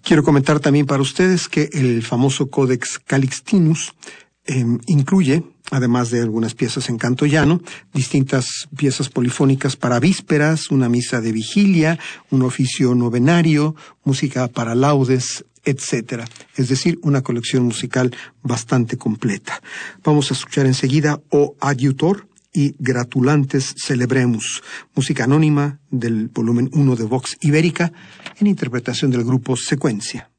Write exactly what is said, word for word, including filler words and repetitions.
Quiero comentar también para ustedes que el famoso Codex Calixtinus eh, incluye, además de algunas piezas en canto llano, distintas piezas polifónicas para vísperas, una misa de vigilia, un oficio novenario, música para laudes, etcétera. Es decir, una colección musical bastante completa. Vamos a escuchar enseguida O Adiutor y Gratulantes Celebremus, música anónima del volumen uno de Vox Ibérica, en interpretación del grupo Secuencia.